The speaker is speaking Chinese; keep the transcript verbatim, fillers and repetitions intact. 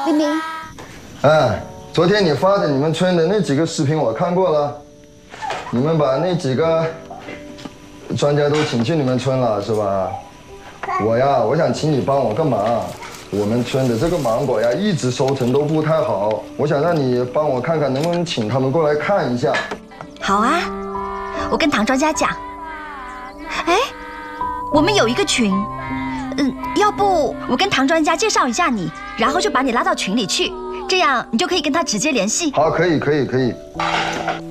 明明， 哎，昨天你发的你们村的那几个视频我看过了，你们把那几个专家都请去你们村了是吧？我呀，我想请你帮我个忙。我们村的这个芒果呀，一直收成都不太好，我想让你帮我看看能不能请他们过来看一下。 好啊，我跟唐专家讲。哎，我们有一个群，嗯，要不我跟唐专家介绍一下你，然后就把你拉到群里去，这样你就可以跟他直接联系。 好，可以，可以，可以。